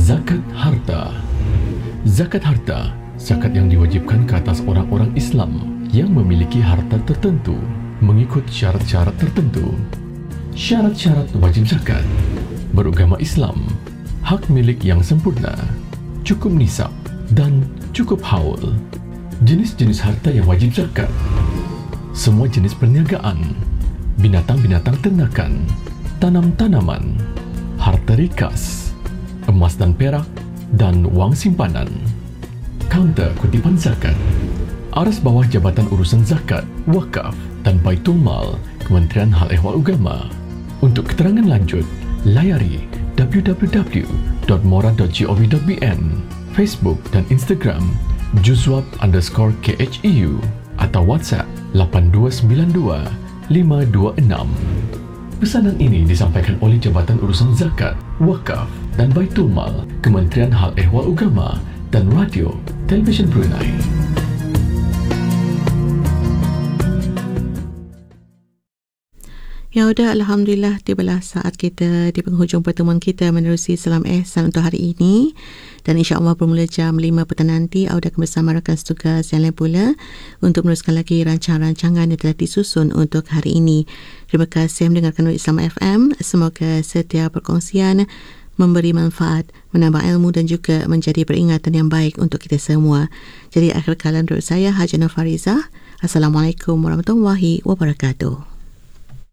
Zakat harta. Zakat harta, zakat yang diwajibkan ke atas orang-orang Islam yang memiliki harta tertentu mengikut syarat-syarat tertentu. Syarat-syarat wajib zakat: beragama Islam, hak milik yang sempurna, cukup nisab dan cukup haul. Jenis-jenis harta yang wajib zakat: semua jenis perniagaan, binatang-binatang ternakan, tanam-tanaman, harta rikas, emas dan perak, dan wang simpanan. Kaunter kutipan zakat. Aras bawah Jabatan Urusan Zakat, Wakaf dan Baitul Mal, Kementerian Hal Ehwal Agama. Untuk keterangan lanjut, layari www.mora.gov.bn, Facebook dan Instagram juzwab_kheu atau WhatsApp 8292 526. Pesanan ini disampaikan oleh Jabatan Urusan Zakat, Wakaf dan Baitul Mal, Kementerian Hal Ehwal Agama dan Radio Televisyen Brunei. Ya sudah, Alhamdulillah, tibalah saat kita di penghujung pertemuan kita menerusi Salam Ehsan untuk hari ini. Dan insya-Allah bermula jam 5 petang nanti, Auda akan bersama rakan setugas yang lain pula untuk meneruskan lagi rancangan-rancangan yang telah disusun untuk hari ini. Terima kasih mendengarkan Islam FM. Semoga setiap perkongsian memberi manfaat, menambah ilmu dan juga menjadi peringatan yang baik untuk kita semua. Jadi akhir kalam dari saya, Haji Nur Farizah. Assalamualaikum warahmatullahi wabarakatuh.